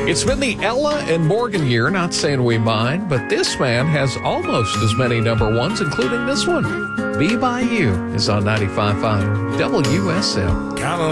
It's been the Ella and Morgan year, not saying we mind, but this man has almost as many number ones, including this one. Be By You is on 95.5 WSM.